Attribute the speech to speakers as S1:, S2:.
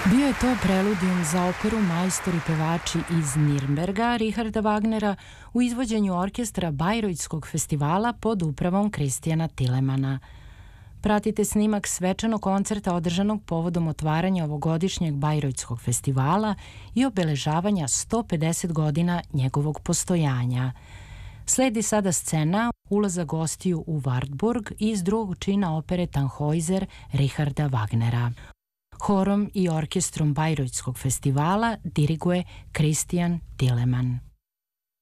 S1: Bio je to preludijum za operu Majstori pevači iz Nirnberga Richarda Wagnera u izvođenju orkestra Bajrojtskog festivala pod upravom Kristijana Tilemana. Pratite snimak svečanog koncerta održanog povodom otvaranja ovogodišnjeg Bajrojtskog festivala i obeležavanja 150 godina njegovog postojanja. Sledi sada scena ulaza gostiju u Wartburg iz drugog čina opere Tannhäuser Richarda Wagnera. Horom i orkestrom Bajrojtskog festivala diriguje Kristjan Tileman.